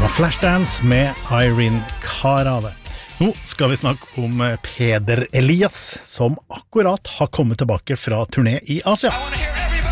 var Flashdance med Irene Cara det. Nå skal vi snakke om Peder Elias, som akkurat har kommet tilbake fra turné i Asia.